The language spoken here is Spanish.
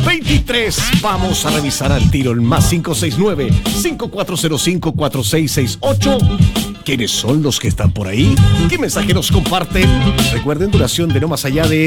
23. Vamos a revisar al tiro el más 569-5405-4668. ¿Quiénes son los que están por ahí? ¿Qué mensaje nos comparten? Recuerden, duración de no más allá de